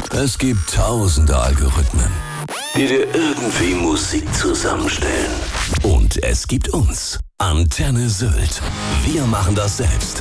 Es gibt tausende Algorithmen, die dir irgendwie Musik zusammenstellen. Und es gibt uns, Antenne Sylt. Wir machen das selbst.